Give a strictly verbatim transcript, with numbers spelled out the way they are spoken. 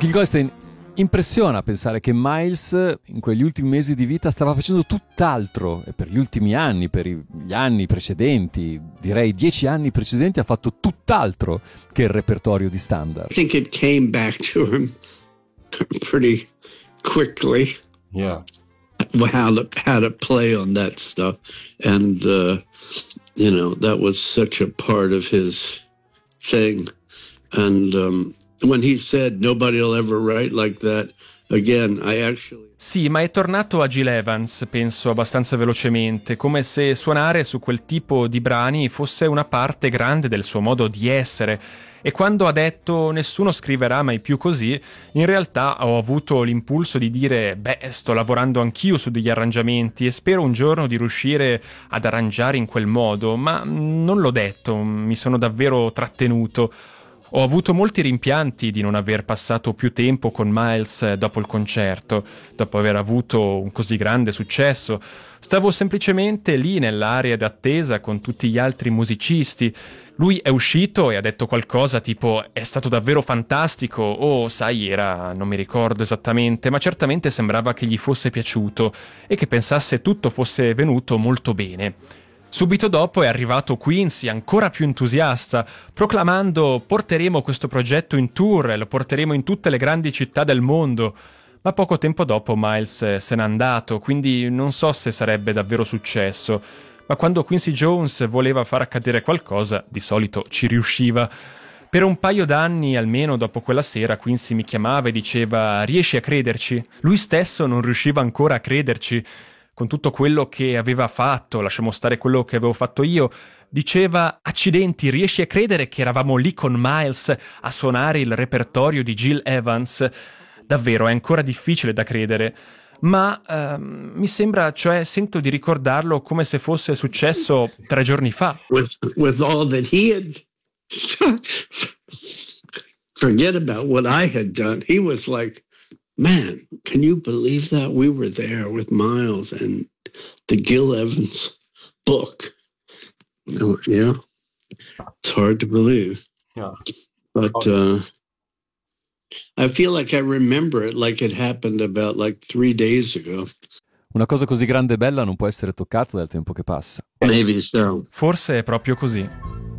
Gil Goldstein, impressiona pensare che Miles in quegli ultimi mesi di vita stava facendo tutt'altro, e per gli ultimi anni, per gli anni precedenti, direi dieci anni precedenti, ha fatto tutt'altro che il repertorio di standard. I think it came back to him pretty quickly. Yeah. How to how to play on that stuff, and uh, you know, that was such a part of his thing. And um, when he said nobody will ever write like that again, I actually. Sì, ma è tornato a Gil Evans, penso abbastanza velocemente, come se suonare su quel tipo di brani fosse una parte grande del suo modo di essere. E quando ha detto nessuno scriverà mai più così, in realtà ho avuto l'impulso di dire beh, sto lavorando anch'io su degli arrangiamenti e spero un giorno di riuscire ad arrangiare in quel modo, ma non l'ho detto, mi sono davvero trattenuto. Ho avuto molti rimpianti di non aver passato più tempo con Miles dopo il concerto, dopo aver avuto un così grande successo. Stavo semplicemente lì nell'area d'attesa con tutti gli altri musicisti. Lui è uscito e ha detto qualcosa tipo «È stato davvero fantastico» o «Sai, era... non mi ricordo esattamente, ma certamente sembrava che gli fosse piaciuto e che pensasse tutto fosse venuto molto bene». Subito dopo è arrivato Quincy, ancora più entusiasta, proclamando «Porteremo questo progetto in tour e lo porteremo in tutte le grandi città del mondo». Ma poco tempo dopo Miles se n'è andato, quindi non so se sarebbe davvero successo. Ma quando Quincy Jones voleva far accadere qualcosa, di solito ci riusciva. Per un paio d'anni, almeno dopo quella sera, Quincy mi chiamava e diceva «Riesci a crederci?» Lui stesso non riusciva ancora a crederci. Con tutto quello che aveva fatto, lasciamo stare quello che avevo fatto io, diceva «Accidenti, riesci a credere che eravamo lì con Miles a suonare il repertorio di Gil Evans?» Davvero, è ancora difficile da credere. Ma ehm, mi sembra, cioè sento di ricordarlo come se fosse successo tre giorni fa. With with all that he had, forget about what I had done. He was like, man, can you believe that we were there with Miles and the Gil Evans book? Oh, yeah, it's hard to believe. Yeah. But uh, I feel like I remember it like it happened about like three days ago. Una cosa così grande e bella non può essere toccata dal tempo che passa. Maybe so. Forse è proprio così.